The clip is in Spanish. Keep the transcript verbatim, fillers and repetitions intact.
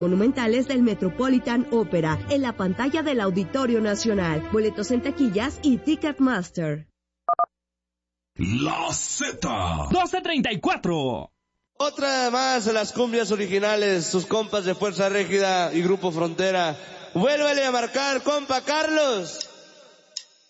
monumentales del Metropolitan Opera en la pantalla del Auditorio Nacional. Boletos en taquillas y Ticketmaster. La Z. doce treinta y cuatro. Otra más de las cumbias originales, sus compas de Fuerza Régida y Grupo Frontera. Vuélvele a marcar, compa Carlos.